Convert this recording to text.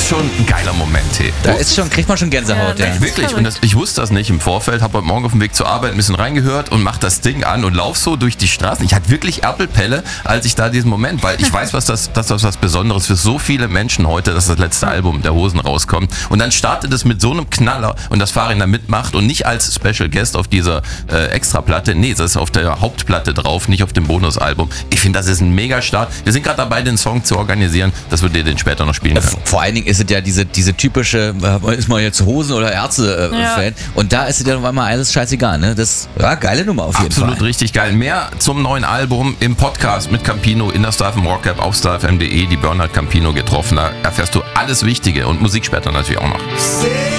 ist schon ein geiler Moment, hey. Kriegt man schon Gänsehaut, ja. Wirklich, und ich wusste das nicht im Vorfeld, habe heute Morgen auf dem Weg zur Arbeit ein bisschen reingehört und mach das Ding an und lauf so durch die Straßen. Ich hatte wirklich Erpelpelle, als ich da diesen Moment, weil ich weiß, dass das was Besonderes für so viele Menschen heute, dass das letzte Album der Hosen rauskommt. Und dann startet es mit so einem Knaller und das Farin da mitmacht und nicht als Special Guest auf dieser Extraplatte. Nee, das ist auf der Hauptplatte drauf, nicht auf dem Bonusalbum. Ich finde, das ist ein Mega-Start. Wir sind gerade dabei, den Song zu organisieren, dass wir den später noch spielen können. Vor allen Dingen ist es ja diese typische, ist man jetzt Hosen- oder Ärzte-Fan und da ist es ja auf einmal alles scheißegal, ne? Das geile Nummer auf jeden Fall. Absolut richtig geil. Mehr zum neuen Album im Podcast mit Campino in der Star FM Rockcap auf starfm.de, die Bernhard Campino getroffen. Da erfährst du alles Wichtige und Musik später natürlich auch noch.